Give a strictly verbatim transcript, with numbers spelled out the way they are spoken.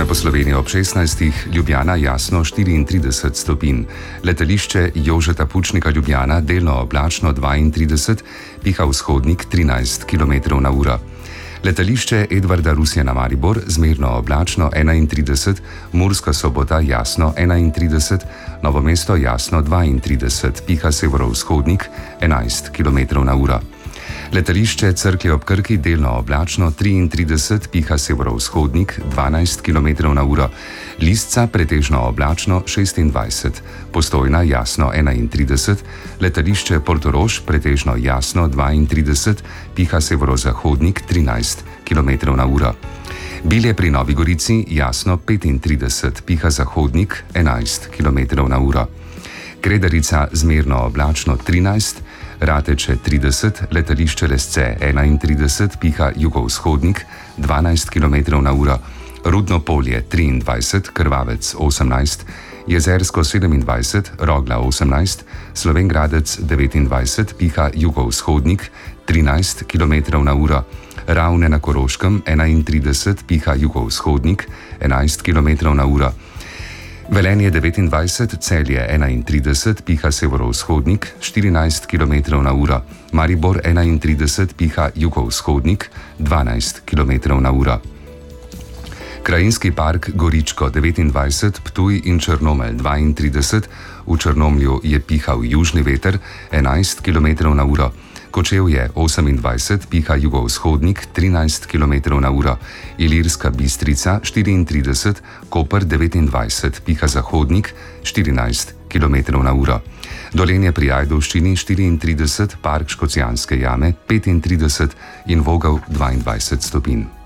po Sloveniji ob šestnajstih, Ljubljana jasno štiriintrideset stopinj, letališče Jožeta Pučnika Ljubljana delno oblačno dvaintrideset, piha vzhodnik trinajst kilometrov na uro. Letališče Edvarda Rusjana Maribor zmerno oblačno enaintrideset, Murska Sobota jasno enaintrideset, Novo mesto jasno dvaintrideset, piha severovzhodnik enajst kilometrov na uro. Letališče Cerklje ob Krki delno oblačno triintrideset, piha severovzhodnik dvanajst kilometrov na uro, Lisca pretežno oblačno šestindvajset, Postojna jasno enaintrideset, letališče Portorož pretežno jasno dvaintrideset, piha severozahodnik trinajst kilometrov na uro. Bilje pri Novi Gorici jasno petintrideset, piha zahodnik enajst kilometrov na uro. Kredarica zmerno oblačno trinajst, Rateče trideset, letališče Lesce enaintrideset, piha jugovzhodnik dvanajst kilometrov na uro, Rudno Polje triindvajset, Krvavec osemnajst, Jezersko sedemindvajset, Rogla osemnajst, Slovenj Gradec devetindvajset, piha jugovzhodnik trinajst kilometrov na uro, Ravne na Koroškem enaintrideset, piha jugovzhodnik enajst kilometrov na uro, Velenje devetindvajset, Celje enaintrideset, piha severovzhodnik štirinajst kilometrov na uro, Maribor enaintrideset, piha jugovzhodnik dvanajst kilometrov na uro. Krajinski park Goričko devetindvajset, Ptuj in Črnomelj dvaintrideset, v Črnomlju je pihal južni veter enajst kilometrov na uro, Kočevje osemindvajset, piha jugovzhodnik trinajst kilometrov na uro, Ilirska Bistrica štiriintrideset, Koper devetindvajset, piha zahodnik štirinajst kilometrov na uro. Dolenje pri Ajdovščini štiriintrideset, Park Škocjanske jame petintrideset in Vogel dvaindvajset stopinj.